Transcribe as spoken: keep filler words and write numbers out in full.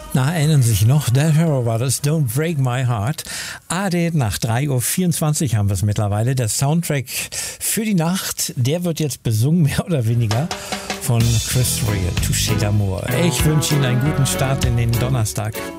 Na, erinnern Sie sich noch? Der Hero war das, Don't Break My Heart. A D nach drei Uhr vierundzwanzig haben wir es mittlerweile. Der Soundtrack für die Nacht, der wird jetzt besungen, mehr oder weniger, von Chris Rea, Touché d'amour. Ich wünsche Ihnen einen guten Start in den Donnerstag.